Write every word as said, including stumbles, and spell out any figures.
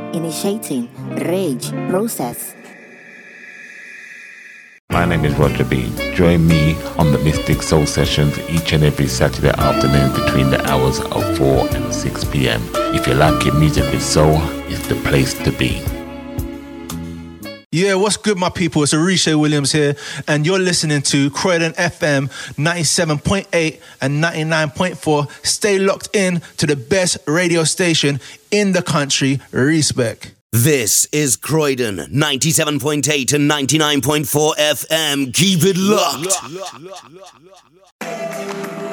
Initiating rage process. My name is Roger B. Join me on the Mystic Soul Sessions each and every Saturday afternoon between the hours of four and six p.m. If you like your music with soul, it's the place to be. Yeah, what's good, my people? It's Arisha Williams here, and you're listening to Croydon F M ninety-seven point eight and ninety-nine point four. Stay locked in to the best radio station in the country. Respect. This is Croydon ninety-seven point eight and ninety-nine point four F M. Keep it locked.